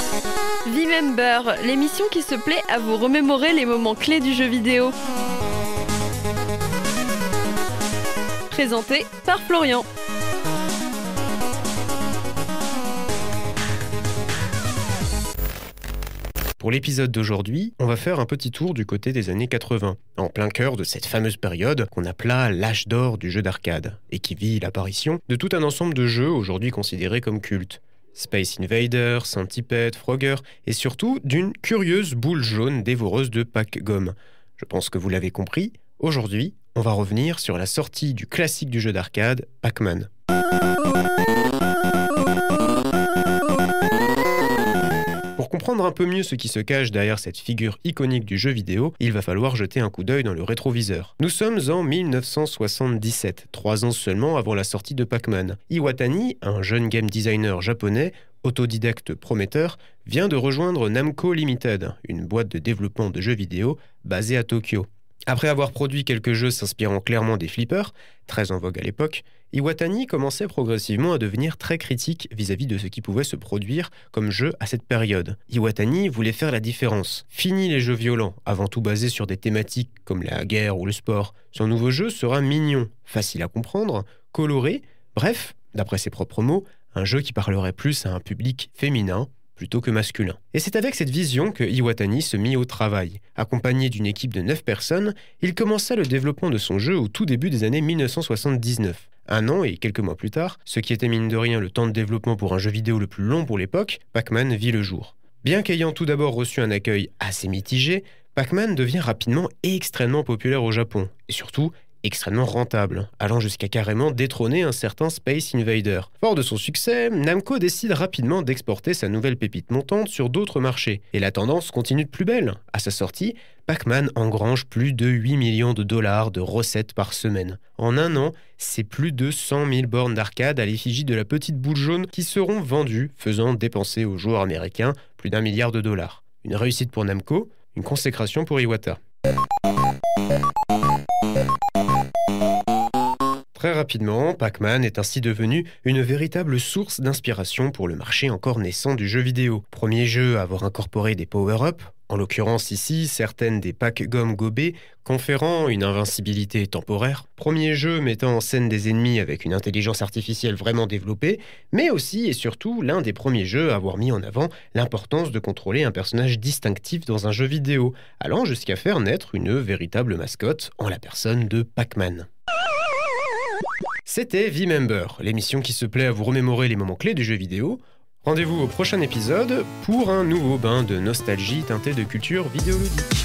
V-Member, l'émission qui se plaît à vous remémorer les moments clés du jeu vidéo. Présenté par Florian. Pour l'épisode d'aujourd'hui, on va faire un petit tour du côté des années 80, en plein cœur de cette fameuse période qu'on appela l'âge d'or du jeu d'arcade, et qui vit l'apparition de tout un ensemble de jeux aujourd'hui considérés comme cultes. Space Invader, Centipede, Frogger, et surtout d'une curieuse boule jaune dévoreuse de pack-gomme. Je pense que vous l'avez compris, aujourd'hui, on va revenir sur la sortie du classique du jeu d'arcade, Pac-Man. Pour comprendre un peu mieux ce qui se cache derrière cette figure iconique du jeu vidéo, il va falloir jeter un coup d'œil dans le rétroviseur. Nous sommes en 1977, 3 ans seulement avant la sortie de Pac-Man. Iwatani, un jeune game designer japonais, autodidacte prometteur, vient de rejoindre Namco Limited, une boîte de développement de jeux vidéo basée à Tokyo. Après avoir produit quelques jeux s'inspirant clairement des flippers, très en vogue à l'époque, Iwatani commençait progressivement à devenir très critique vis-à-vis de ce qui pouvait se produire comme jeu à cette période. Iwatani voulait faire la différence. Fini les jeux violents, avant tout basés sur des thématiques comme la guerre ou le sport. Son nouveau jeu sera mignon, facile à comprendre, coloré, bref, d'après ses propres mots, un jeu qui parlerait plus à un public féminin plutôt que masculin. Et c'est avec cette vision que Iwatani se mit au travail. Accompagné d'une équipe de 9 personnes, il commença le développement de son jeu au tout début des années 1979. Un an et quelques mois plus tard, ce qui était mine de rien le temps de développement pour un jeu vidéo le plus long pour l'époque, Pac-Man vit le jour. Bien qu'ayant tout d'abord reçu un accueil assez mitigé, Pac-Man devient rapidement extrêmement populaire au Japon, et surtout extrêmement rentable, allant jusqu'à carrément détrôner un certain Space Invader. Fort de son succès, Namco décide rapidement d'exporter sa nouvelle pépite montante sur d'autres marchés, et la tendance continue de plus belle. À sa sortie, Pac-Man engrange plus de 8 millions de dollars de recettes par semaine. En un an, c'est plus de 100 000 bornes d'arcade à l'effigie de la petite boule jaune qui seront vendues, faisant dépenser aux joueurs américains plus d'1 milliard de dollars. Une réussite pour Namco, une consécration pour Iwata. Très rapidement, Pac-Man est ainsi devenu une véritable source d'inspiration pour le marché encore naissant du jeu vidéo. Premier jeu à avoir incorporé des power-ups, en l'occurrence ici certaines des pack-gomme gobées conférant une invincibilité temporaire. Premier jeu mettant en scène des ennemis avec une intelligence artificielle vraiment développée, mais aussi et surtout l'un des premiers jeux à avoir mis en avant l'importance de contrôler un personnage distinctif dans un jeu vidéo, allant jusqu'à faire naître une véritable mascotte en la personne de Pac-Man. C'était V-Member, l'émission qui se plaît à vous remémorer les moments clés du jeu vidéo. Rendez-vous au prochain épisode pour un nouveau bain de nostalgie teinté de culture vidéoludique.